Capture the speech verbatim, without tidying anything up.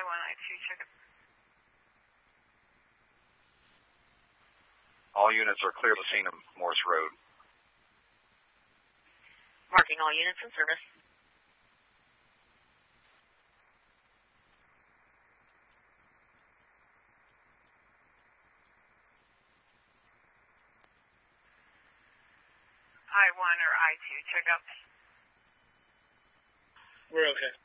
one, I two, check up. All units are clear the scene of Morse Road. Marking all units in service. I one or I two, check up. We're okay.